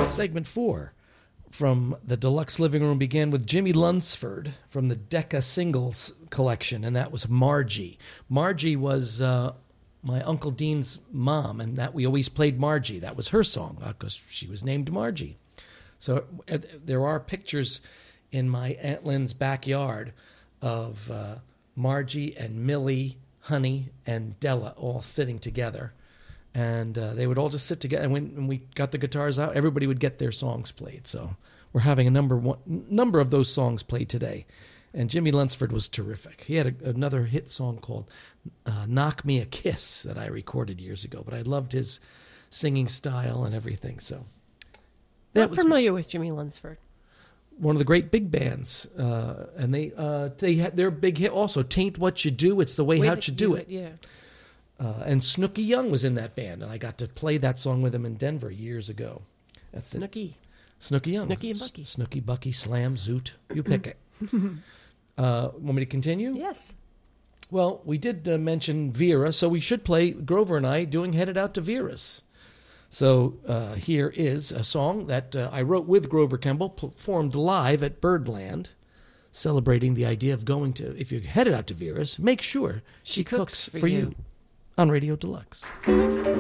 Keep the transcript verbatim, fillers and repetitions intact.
Segment four from the Deluxe Living Room began with Jimmy Lunsford from the Decca Singles collection, and that was Margie. Margie was uh, my Uncle Dean's mom, and that we always played Margie. That was her song because uh, she was named Margie. So uh, there are pictures in my Aunt Lynn's backyard of uh, Margie and Millie, Honey, and Della all sitting together. And uh, they would all just sit together. And when, when we got the guitars out, everybody would get their songs played. So we're having a number one, number of those songs played today. And Jimmy Lunsford was terrific. He had a, another hit song called uh, Knock Me a Kiss that I recorded years ago. But I loved his singing style and everything. So that Not was familiar with Jimmy Lunsford. one of the great big bands. Uh, and they uh, they had their big hit also, Tain't What You Do, It's the Way, Way How that You you Do do It. it, yeah. Uh, and Snooky Young was in that band, and I got to play that song with him in Denver years ago. At the, Snooky. Snooky Young. Snooky and Bucky. S- Snooky, Bucky, Slam, Zoot. You pick it. uh, want me to continue? Yes. Well, we did uh, mention Vera, so we should play Grover and I doing Headed Out to Vera's. So uh, here is a song that uh, I wrote with Grover Kemble, performed live at Birdland, celebrating the idea of going to, if you're headed out to Vera's, make sure she, She cooks, cooks for for you. you. On Radio Deluxe.